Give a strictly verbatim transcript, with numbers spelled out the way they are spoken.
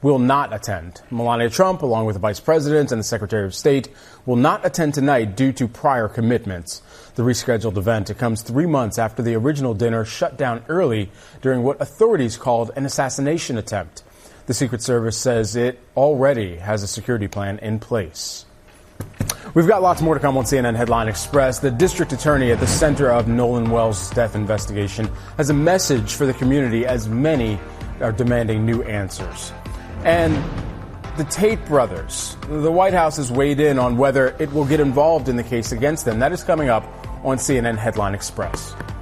will not attend. Melania Trump, along with the Vice President and the Secretary of State, will not attend tonight due to prior commitments. The rescheduled event it comes three months after the original dinner shut down early during what authorities called an assassination attempt. The Secret Service says it already has a security plan in place. We've got lots more to come on C N N Headline Express. The district attorney at the center of Nolan Wells' death investigation has a message for the community as many are demanding new answers. And the Tate brothers, the White House has weighed in on whether it will get involved in the case against them. That is coming up on C N N Headline Express.